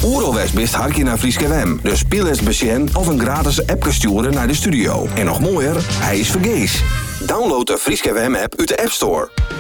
Oeralwest best hartje naar Frieske FM. Dus speel eens besjen of een gratis app sturen naar de studio. En nog mooier, hij is vergees. Download de Frieske FM app uit de App Store.